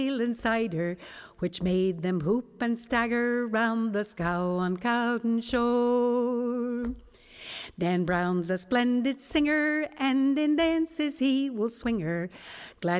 and cider, which made them whoop and stagger round the scow on Cowden shore. Dan Brown's a splendid singer, and in dances he will swing her. Glad